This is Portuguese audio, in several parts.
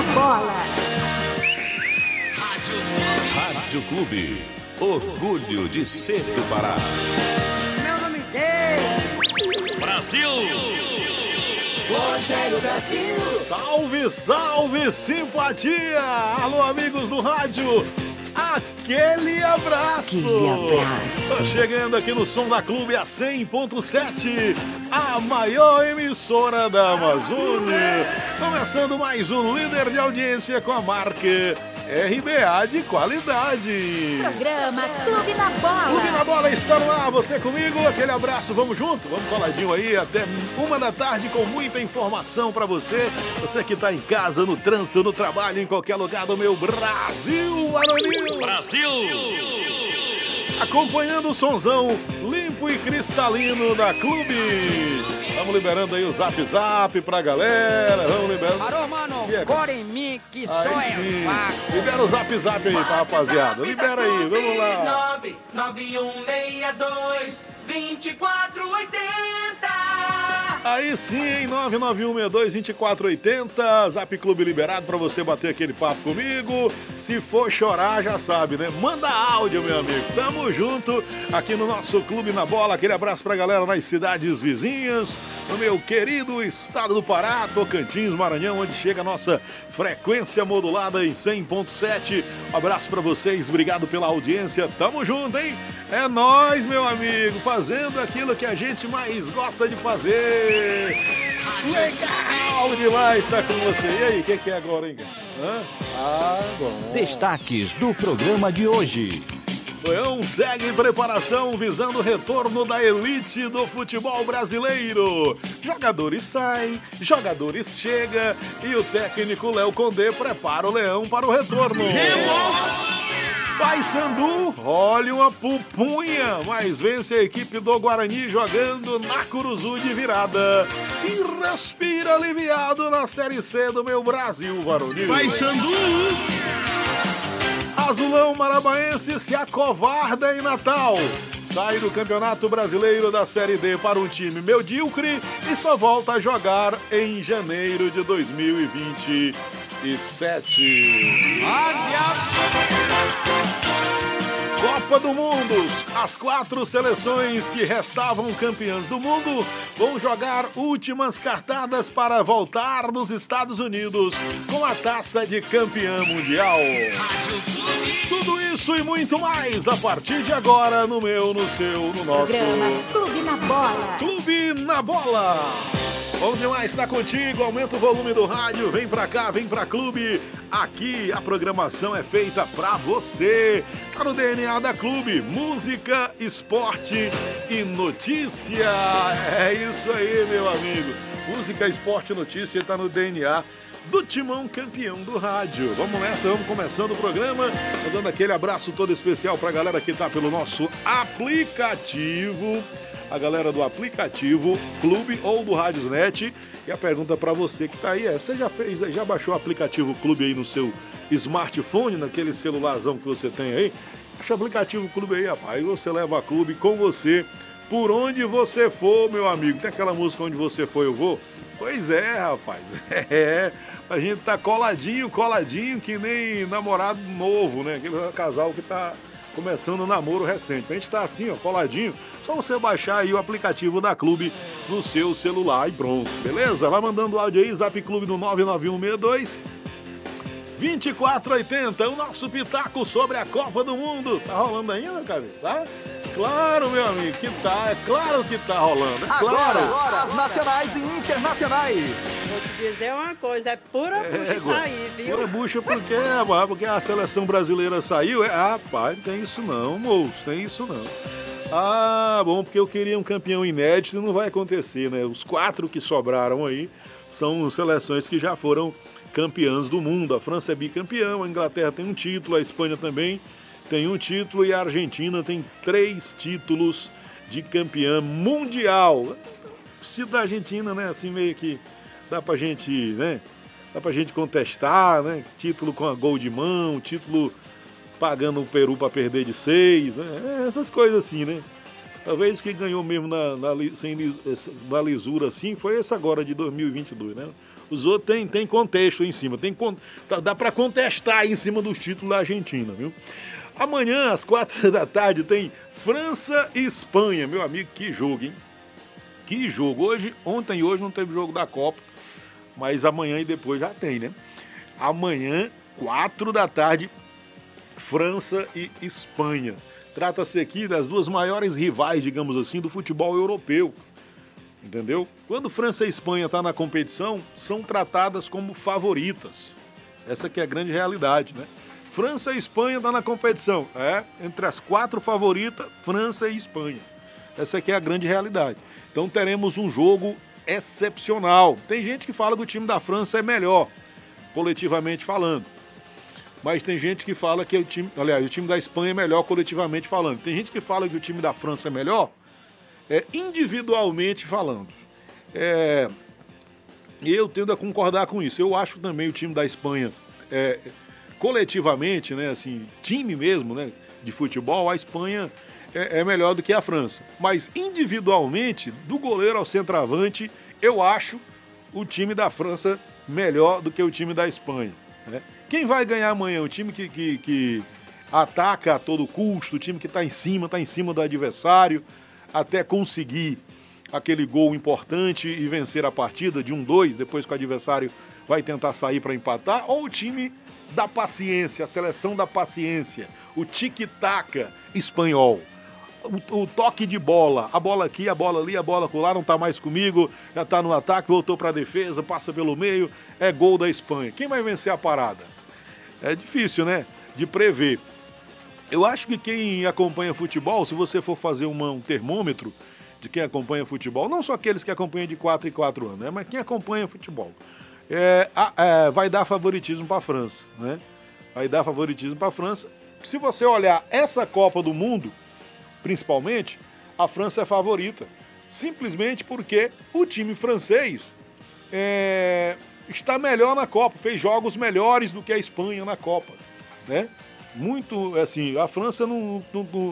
bola. Rádio Clube. Orgulho de ser do Pará. Meu nome dele. Brasil! Rogério Brasil. Salve, salve, simpatia! Alô, amigos do rádio. Aquele abraço! Tô chegando aqui no Som da Clube a 100.7, a maior emissora da Amazônia. Começando mais um líder de audiência com a marca RBA de qualidade. Programa Clube na Bola. Clube na Bola está no ar, você comigo, aquele abraço, vamos junto? Vamos coladinho aí até 1h com muita informação pra você. Você que tá em casa, no trânsito, no trabalho, em qualquer lugar do meu Brasil, Varonil. Brasil! Acompanhando o sonzão limpo e cristalino da Clube. Vamos liberando aí o zap pra galera. Vamos liberando. Parou, mano. Agora em mim que só é vaca. Libera o zap aí pra rapaziada. Libera aí, vamos lá. 991622480. Aí sim, hein? 991622480. Zap Clube liberado pra você bater aquele papo comigo. Se for chorar, já sabe, né? Manda áudio, meu amigo. Tamo junto aqui no nosso Clube na Bola. Aquele abraço pra galera nas cidades vizinhas, no meu querido estado do Pará, Tocantins, Maranhão, onde chega a nossa frequência modulada em 100.7. Um abraço pra vocês, obrigado pela audiência. Tamo junto, hein? É nóis, meu amigo, fazendo aquilo que a gente mais gosta de fazer. Legal demais estar com você. E aí, o que é agora, hein, cara? Bom. Destaques do programa de hoje. Leão segue em preparação visando o retorno da elite do futebol brasileiro. Jogadores saem, jogadores chegam e o técnico Léo Condé prepara o Leão para o retorno. Paysandu, olha uma pupunha, mas vence a equipe do Guarani jogando na Curuzu de virada. E respira aliviado na Série C do meu Brasil, Varonil. Paysandu! Azulão Marabaense se acovarda em Natal. Sai do Campeonato Brasileiro da Série D para um time medíocre e só volta a jogar em janeiro de 2027. Copa do Mundo. As 4 seleções que restavam campeãs do mundo vão jogar últimas cartadas para voltar nos Estados Unidos com a taça de campeã mundial. Tudo isso e muito mais a partir de agora no meu, no seu, no nosso Programa Clube na Bola. Clube na Bola. Bom demais estar contigo, aumenta o volume do rádio, vem pra cá, vem pra Clube. Aqui a programação é feita pra você. Tá no DNA da Clube, música, esporte e notícia. É isso aí, meu amigo. Música, esporte e notícia tá no DNA do Timão Campeão do Rádio. Vamos nessa, vamos começando o programa, dando aquele abraço todo especial pra galera que tá pelo nosso aplicativo. A galera do aplicativo Clube ou do Radiosnet. E a pergunta pra você que tá aí é: você já baixou o aplicativo Clube aí no seu smartphone, naquele celularzão que você tem aí? Baixa o aplicativo Clube aí, rapaz. Aí você leva a Clube com você por onde você for, meu amigo. Tem aquela música Onde Você For Eu Vou? Pois é, rapaz. A gente tá coladinho, que nem namorado novo, né? Aquele casal que tá começando um namoro recente. A gente tá assim, ó, coladinho. Só você baixar aí o aplicativo da Clube no seu celular e pronto, beleza? Vai mandando áudio aí, Zap Clube no 99162-2480. O nosso pitaco sobre a Copa do Mundo. Tá rolando ainda, cabeça? Tá? Claro, meu amigo, que tá. É claro que tá rolando. É claro. Agora, as nacionais e internacionais. Vou te dizer uma coisa, é pura bucha isso aí, viu? Pura bucha por quê, rapaz? Porque a seleção brasileira saiu? Rapaz, não tem isso não, moço, tem isso não. Bom, porque eu queria um campeão inédito e não vai acontecer, né? Os 4 que sobraram aí são seleções que já foram campeãs do mundo. A França é bicampeã, a Inglaterra tem um título, a Espanha também tem um título e a Argentina tem 3 títulos de campeã mundial. Se da Argentina, né, assim meio que dá pra gente, né, contestar, né, título com a gol de mão, título pagando o Peru pra perder de 6, né, essas coisas assim, né. Talvez o que ganhou mesmo na lisura assim foi esse agora de 2022, né. Os outros tem contexto em cima. Dá para contestar aí em cima dos títulos da Argentina, viu? Amanhã, às 4 da tarde, tem França e Espanha. Meu amigo, que jogo, hein? Que jogo. Ontem e hoje não teve jogo da Copa, mas amanhã e depois já tem, né? Amanhã, 4 da tarde, França e Espanha. Trata-se aqui das duas maiores rivais, digamos assim, do futebol europeu. Entendeu? Quando França e Espanha estão na competição, são tratadas como favoritas. Essa que é a grande realidade, né? França e Espanha estão na competição. Entre as 4 favoritas, França e Espanha. Essa que é a grande realidade. Então teremos um jogo excepcional. Tem gente que fala que o time da França é melhor, coletivamente falando. Mas tem gente que fala que o time da Espanha é melhor coletivamente falando. Tem gente que fala que o time da França é melhor individualmente falando. E eu tendo a concordar com isso. Eu acho também o time da Espanha, coletivamente, né, assim, time mesmo, né, de futebol, a Espanha é melhor do que a França. Mas individualmente, do goleiro ao centroavante, eu acho o time da França melhor do que o time da Espanha, né? Quem vai ganhar amanhã? O time que ataca a todo custo, o time que está em cima do adversário, até conseguir aquele gol importante e vencer a partida de 1-2, depois que o adversário vai tentar sair para empatar, ou o time da paciência, a seleção da paciência, o tic-tac espanhol, o toque de bola, a bola aqui, a bola ali, a bola acolá, não está mais comigo, já está no ataque, voltou para a defesa, passa pelo meio, é gol da Espanha. Quem vai vencer a parada? É difícil, né, de prever. Eu acho que quem acompanha futebol, se você for fazer um termômetro de quem acompanha futebol, não só aqueles que acompanham de 4 em 4 anos, né, mas quem acompanha futebol, vai dar favoritismo para a França, né? Vai dar favoritismo para a França. Se você olhar essa Copa do Mundo, principalmente, a França é favorita. Simplesmente porque o time francês está melhor na Copa, fez jogos melhores do que a Espanha na Copa, né? Muito, assim, a França não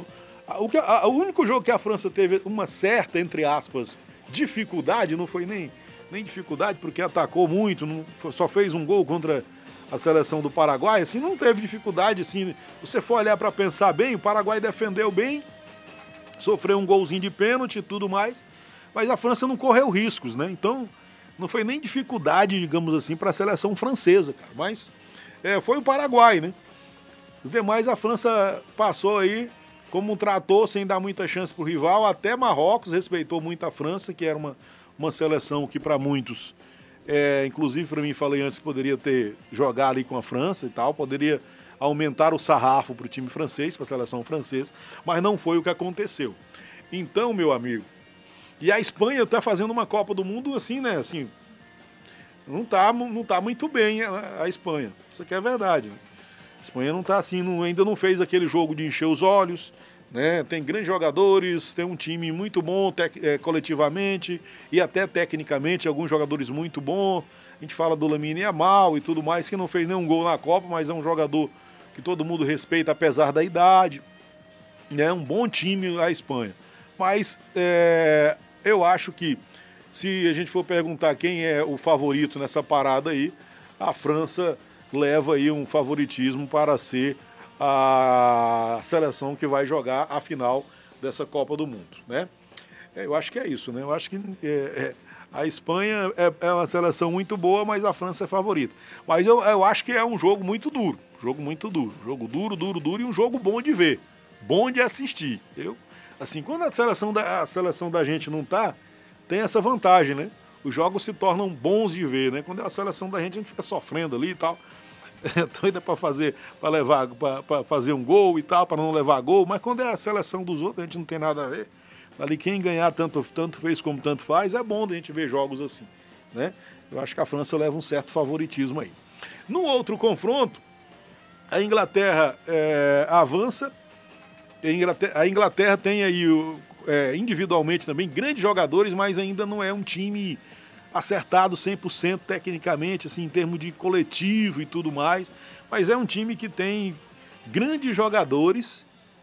o único jogo que a França teve uma certa, entre aspas, dificuldade, não foi nem dificuldade, porque atacou muito, só fez um gol contra a seleção do Paraguai, assim, não teve dificuldade, assim, você for olhar para pensar bem, o Paraguai defendeu bem, sofreu um golzinho de pênalti e tudo mais, mas a França não correu riscos, né? Então, não foi nem dificuldade, digamos assim, para a seleção francesa, cara, mas foi o Paraguai, né? Os demais a França passou aí como um trator, sem dar muita chance pro rival, até Marrocos respeitou muito a França, que era uma seleção que para muitos, inclusive para mim, falei antes que poderia ter jogado ali com a França e tal, poderia aumentar o sarrafo pro time francês, para a seleção francesa, mas não foi o que aconteceu. Então, meu amigo, e a Espanha tá fazendo uma Copa do Mundo assim, né, assim, não tá muito bem a Espanha, isso aqui é verdade, né? A Espanha não tá assim, ainda não fez aquele jogo de encher os olhos, né? Tem grandes jogadores, tem um time muito bom coletivamente e até tecnicamente, alguns jogadores muito bons. A gente fala do Lamine Yamal e tudo mais, que não fez nenhum gol na Copa, mas é um jogador que todo mundo respeita apesar da idade. É um bom time a Espanha. Mas eu acho que se a gente for perguntar quem é o favorito nessa parada aí, a França leva aí um favoritismo para ser a seleção que vai jogar a final dessa Copa do Mundo, né? Eu acho que é isso, né? Eu acho que a Espanha é uma seleção muito boa, mas a França é favorita. Mas eu acho que é um jogo muito duro, jogo duro e um jogo bom de ver, bom de assistir. Assim, quando a seleção da gente não tem essa vantagem, né? Os jogos se tornam bons de ver, né? Quando é a seleção da gente fica sofrendo ali e tal. Doida para fazer um gol e tal, para não levar gol, mas quando é a seleção dos outros, a gente não tem nada a ver. Ali quem ganhar tanto fez como tanto faz, é bom da gente ver jogos assim, né? Eu acho que a França leva um certo favoritismo aí. No outro confronto, a Inglaterra avança. A Inglaterra tem aí individualmente também grandes jogadores, mas ainda não é um time acertado 100% tecnicamente, assim, em termos de coletivo e tudo mais, mas é um time que tem grandes jogadores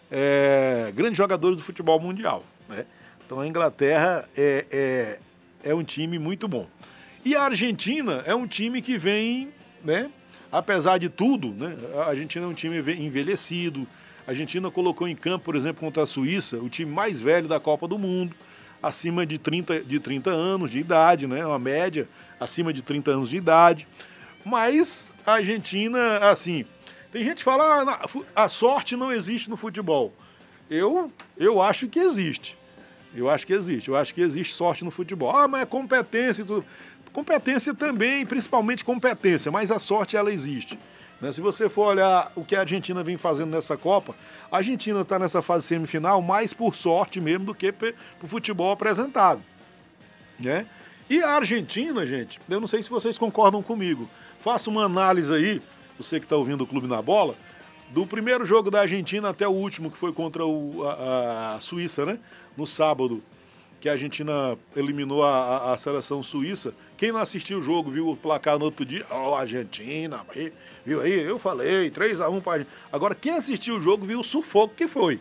do futebol mundial, né? Então a Inglaterra é um time muito bom. E a Argentina é um time que vem, né? Apesar de tudo, né? A Argentina é um time envelhecido. A Argentina colocou em campo, por exemplo, contra a Suíça, o time mais velho da Copa do Mundo, acima de 30 anos de idade, né? Uma média acima de 30 anos de idade. Mas a Argentina, assim, tem gente que fala, a sorte não existe no futebol. Eu acho que existe. Eu acho que existe sorte no futebol. Ah, mas é competência e tudo. Competência também, principalmente competência, mas a sorte ela existe. Né? Se você for olhar o que a Argentina vem fazendo nessa Copa, a Argentina está nessa fase semifinal mais por sorte mesmo do que por futebol apresentado. Né? E a Argentina, gente, eu não sei se vocês concordam comigo, faça uma análise aí, você que está ouvindo o Clube na Bola, do primeiro jogo da Argentina até o último, que foi contra a Suíça, né? No sábado, que a Argentina eliminou a seleção suíça. Quem não assistiu o jogo, viu o placar no outro dia, Argentina, viu aí? Eu falei, 3-1 para a Argentina. Agora, quem assistiu o jogo viu o sufoco que foi.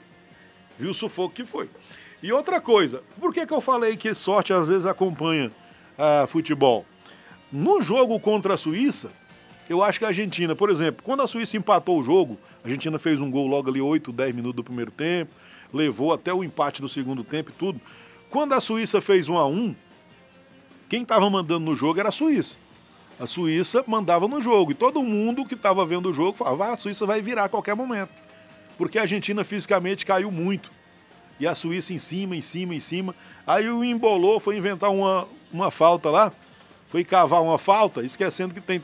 E outra coisa, por que eu falei que sorte às vezes acompanha futebol? No jogo contra a Suíça, eu acho que a Argentina, por exemplo, quando a Suíça empatou o jogo, a Argentina fez um gol logo ali 8, 10 minutos do primeiro tempo, levou até o empate do segundo tempo e tudo. Quando a Suíça fez 1-1, quem estava mandando no jogo era a Suíça. A Suíça mandava no jogo e todo mundo que estava vendo o jogo falava, a Suíça vai virar a qualquer momento. Porque a Argentina fisicamente caiu muito. E a Suíça em cima. Aí o embolou, foi inventar uma falta lá, foi cavar uma falta, esquecendo que tem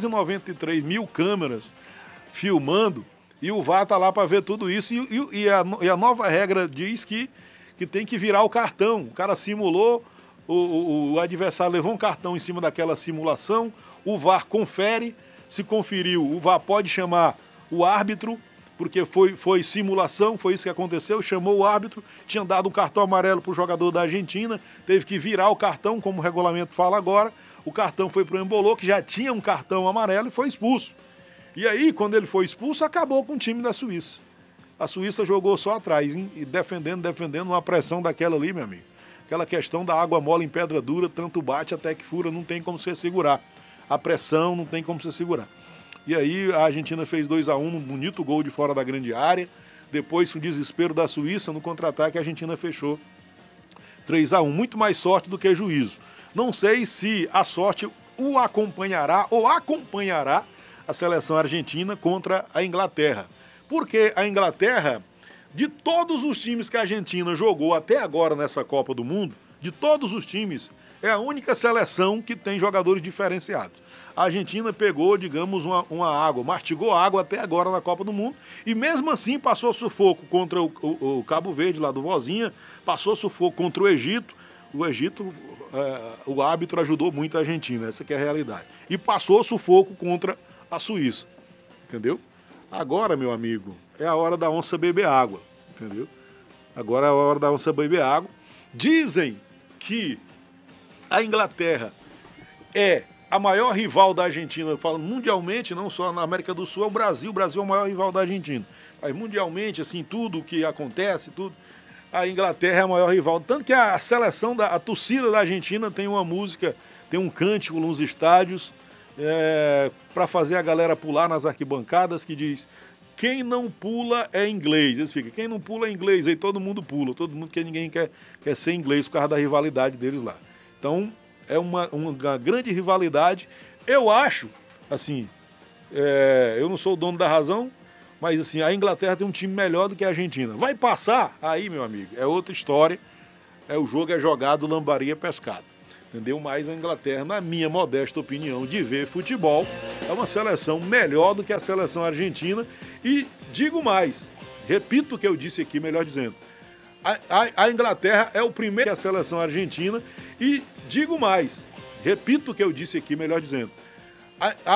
393 mil câmeras filmando e o VAR tá lá para ver tudo isso. E a nova regra diz que tem que virar o cartão. O cara simulou, o adversário levou um cartão em cima daquela simulação, o VAR confere, se conferiu, o VAR pode chamar o árbitro, porque foi simulação, foi isso que aconteceu, chamou o árbitro, tinha dado um cartão amarelo para o jogador da Argentina, teve que virar o cartão, como o regulamento fala agora, o cartão foi para o Embolô, que já tinha um cartão amarelo e foi expulso. E aí, quando ele foi expulso, acabou com o time da Suíça. A Suíça jogou só atrás, hein? E defendendo, uma pressão daquela ali, meu amigo. Aquela questão da água mole em pedra dura, tanto bate até que fura, não tem como você segurar. A pressão não tem como você segurar. E aí a Argentina fez 2-1, um bonito gol de fora da grande área. Depois, com o desespero da Suíça, no contra-ataque, a Argentina fechou 3-1. Muito mais sorte do que juízo. Não sei se a sorte o acompanhará ou acompanhará a seleção argentina contra a Inglaterra. Porque a Inglaterra, de todos os times que a Argentina jogou até agora nessa Copa do Mundo, de todos os times, é a única seleção que tem jogadores diferenciados. A Argentina pegou, digamos, uma água, mastigou água até agora na Copa do Mundo e mesmo assim passou sufoco contra o Cabo Verde, lá do Vozinha, passou sufoco contra o Egito. O Egito, o árbitro ajudou muito a Argentina, essa que é a realidade. E passou sufoco contra a Suíça, entendeu? Agora, meu amigo, é a hora da onça beber água, entendeu? Agora é a hora da onça beber água. Dizem que a Inglaterra é a maior rival da Argentina, eu falo mundialmente, não só na América do Sul, é o Brasil. O Brasil é o maior rival da Argentina. Mas mundialmente, assim, tudo o que acontece, tudo, a Inglaterra é a maior rival. Tanto que a seleção, a torcida da Argentina tem uma música, tem um cântico nos estádios, para fazer a galera pular nas arquibancadas, que diz: quem não pula é inglês. Eles ficam, quem não pula é inglês. Aí todo mundo pula, todo mundo, que ninguém quer ser inglês por causa da rivalidade deles lá. Então, é uma grande rivalidade. Eu acho, assim, eu não sou o dono da razão, mas assim, a Inglaterra tem um time melhor do que a Argentina. Vai passar? Aí, meu amigo, é outra história. O jogo é jogado, lambaria pescado. Entendeu? Mas a Inglaterra, na minha modesta opinião de ver futebol, é uma seleção melhor do que a seleção argentina. E digo mais, repito o que eu disse aqui, melhor dizendo, a Inglaterra é o primeiro que a seleção argentina. E digo mais, repito o que eu disse aqui, melhor dizendo,